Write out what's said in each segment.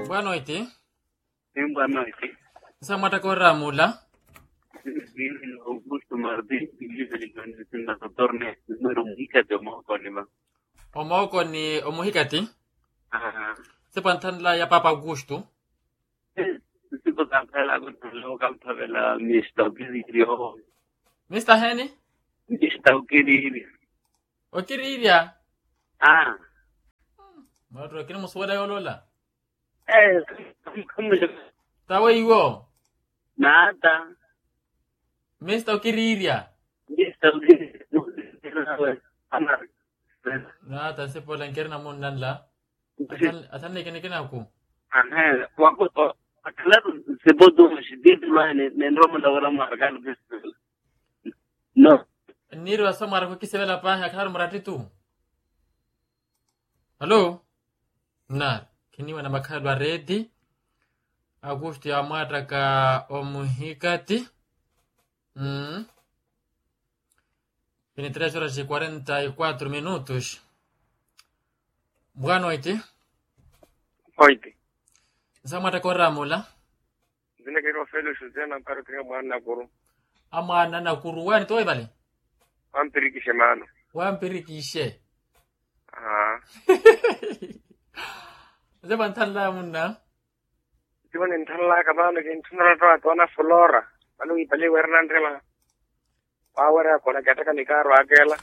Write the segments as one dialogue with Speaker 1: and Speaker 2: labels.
Speaker 1: Boa noite.
Speaker 2: Sim, boa noite.
Speaker 1: Sa mata ko Ramula.
Speaker 2: Augusto Martins, na torne número hika de mo ko ni ba.
Speaker 1: Omo ko ni omuhikati.
Speaker 2: Ah,
Speaker 1: Se pantan la ya Papa Augusto.
Speaker 2: si ko ta pala ko lo ka pala Mr. Kirio.
Speaker 1: Mr. Henny?
Speaker 2: Mr. Kirio.
Speaker 1: Okiriria.
Speaker 2: Ah.
Speaker 1: Madro kina muswada yolola.
Speaker 2: Como se
Speaker 1: Tawe iwo.
Speaker 2: nada.
Speaker 1: Mr. Okiriria.
Speaker 2: Mr. Kirio. Amar.
Speaker 1: Na ta se pola nkerna mon nan la. Atan ne kene aku.
Speaker 2: Wako to. Claro, se bodo si ditlo en Roma la hora marcar. No.
Speaker 1: Niro asamara ko kisebela pa hakar murati tu. Hello? Na, kini wana makadwa ready. Augusto ya mata ka omuhikati. Tiene 3 horas y 44 minutos. Boa noite.
Speaker 3: Oite.
Speaker 1: Sa mata ko Ramula.
Speaker 3: Zine kero felo shuzena mparo kero mwana kuru.
Speaker 1: Amana na kuruwani toy bale.
Speaker 3: Ampiri kishemano.
Speaker 1: Wampirikishe.
Speaker 3: Ah.
Speaker 1: Zeban talla munna.
Speaker 3: Tiwan intalla kabano kin tunara to na flora. Anu ipale wernandrela. Pawara kona kataka nikaro akela.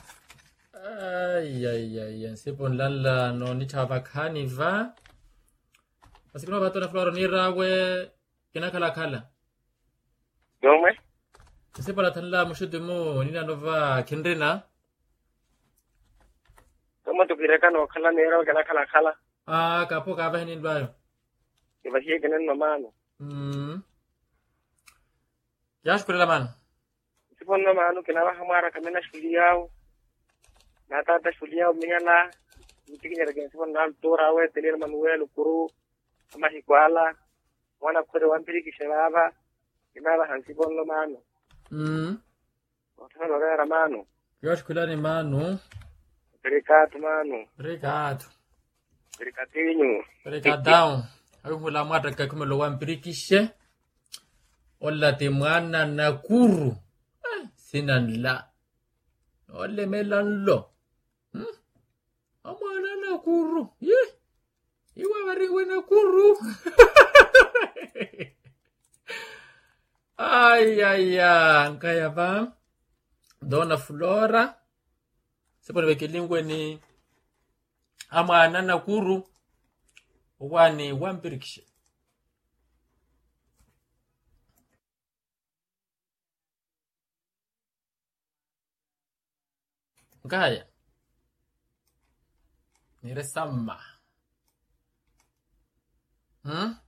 Speaker 1: Ay. Sepon lalla no ni chava khani va. Asikino bato na flora ni rawe kina kala.
Speaker 3: Dome?
Speaker 1: Sepala talla mushudumu nina nova kindrina.
Speaker 3: Toma tu kireka no kala nero kana kala.
Speaker 1: Kapo ka bahinin bayo.
Speaker 3: Ibahie kenen mamano.
Speaker 1: Yash kula man.
Speaker 3: Sipon mamano kinawa hamara kamena shuliao. Nata shuliao mingala. Mitikinya regen sipon nal torawe telir manuel kuru. Ama hikwala. Wana kure wampiri kishemaba. Kinawa hansipon mamano. Otano lora mano.
Speaker 1: Yash kula ni manu.
Speaker 3: Obrigado, mano.
Speaker 1: Obrigado.
Speaker 3: Obrigadinho.
Speaker 1: Obrigadão. Aku mula mata ka kumelo wampirikishe. Olla te mwana na kuru. Sinan la. Ole melan lo. Amwana na kuru. Iwa bariwe na kuru. Ay. Kaya ba? Dona Flora. Sepone bekilingwe ni amwana na kuru. Wani wampirikishe. Ngaya. Nire sama.